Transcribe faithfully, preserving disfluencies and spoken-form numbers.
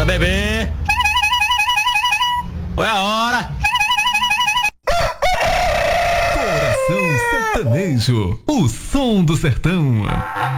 Bora, bebê. Foi a hora. Coração Sertanejo, o som do sertão.